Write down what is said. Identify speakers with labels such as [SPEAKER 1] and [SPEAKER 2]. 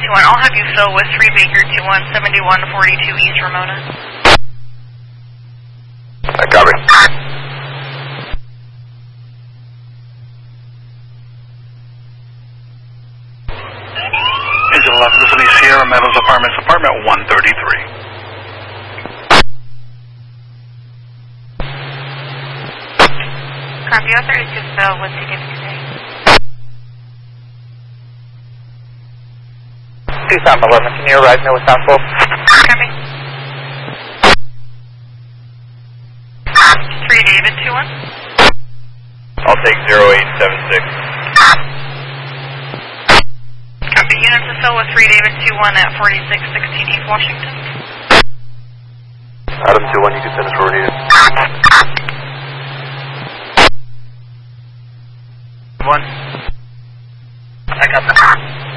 [SPEAKER 1] 2-1. I'll have you fill with 3 Baker 2-1, 7142 East Ramona.
[SPEAKER 2] I copy.
[SPEAKER 3] Engine 11, this is Sierra Meadows Apartments, apartment 133.
[SPEAKER 1] Copy, authorized to fill with ticket today.
[SPEAKER 2] Tucson 11, can you arrive near with South Pole?
[SPEAKER 1] Copy. 3 David 2-1.
[SPEAKER 2] I'll take 0876.
[SPEAKER 1] Copy, unit to fill with 3 David 2-1 at 4616 East Washington.
[SPEAKER 2] Adam 2-1, you can send us where we're needed.
[SPEAKER 3] 1.
[SPEAKER 2] I got that.